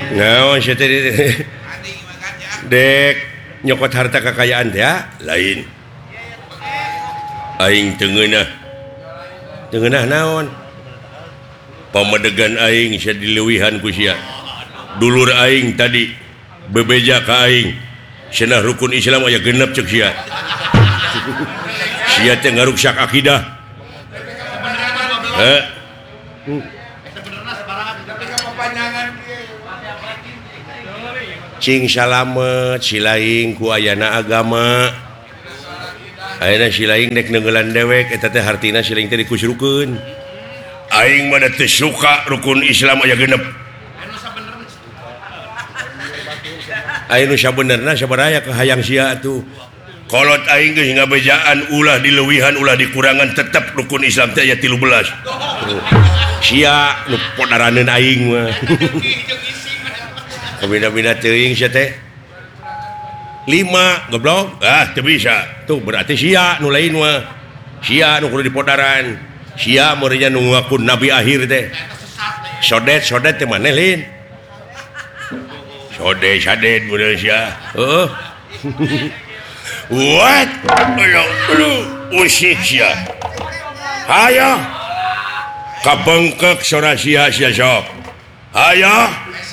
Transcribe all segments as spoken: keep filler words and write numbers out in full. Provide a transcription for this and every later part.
naon sia teh dek nyokot harta kekayaan ya lain aing teu ngeunah teu ngeunah naon pamadegan aing sia dileuwihan ku sia dulur aing tadi bebeja ka aing cenah rukun Islam aya genep ceuk sia sia teh ngaruksak akidah heh cing salamet silaing ku ayana agama ayeuna silaing dek neunggelan dewek eta teh hartina silaing teh dikusrukeun aing mah teu suka rukun Islam aya genep aya nu sabenerna sabaraha kahayang sia atuh kolot aing geus ngabejaan ulah dileuwihan ulah dikurangan tetep rukun Islam teh aya tilu belas sia nu podaraneun aing mah kabina-bina teuing sia teh lima goblok ah teu bisa tuh berarti sia nu lain mah sia nu kudu dipodaran sia meureunnya nu ngaku nabi akhir teh sodet sodet teh maneh lin sodet sadet bener sia heeh what alo lu usik sia hayo kabengkek sora sia sia sok hayo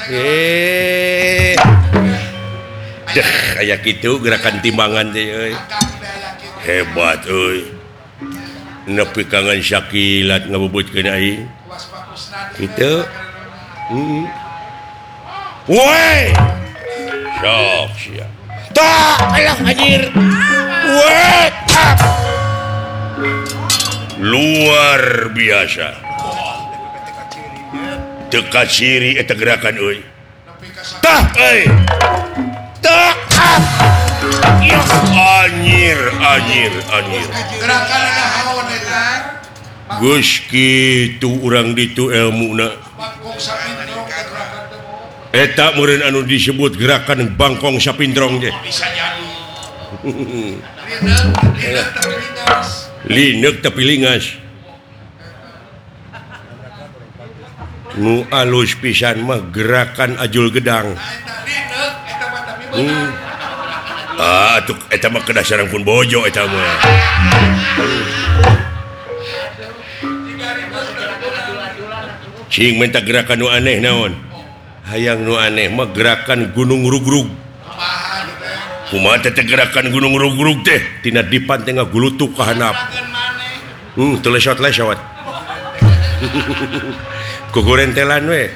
eh deh kayak gitu gerakan timbangan teh euy hebat euy nepi kangen syakilat ngabubutkeun aing kitu heeh woi sok sia tak alah anjir woi luar biasa teka ciri eta gerakan euy tah euy tah ya anjir anjir anjir gerakan naon eta geus kitu urang ditu elmuna eta meureun anu disebut gerakan bangkong sapindrong teh lineuk tapi lingas nu alus pisan mah gerakan ajul gedang hmm. ah tuh eta mah kedasaran pun bojo eta mah cing minta gerakan nu aneh naon hayang nu aneh mah gerakan gunung rugrug kumaha teh gerakan gunung rugrug teh tina dipan teh ngagulutuk ka handap hmm teu lesot-lesot kukurentelan we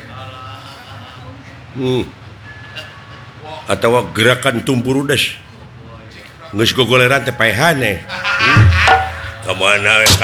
hmm. atau gerakan tumpurudes geus gogoleran teh paehan eh hmm. Kamana we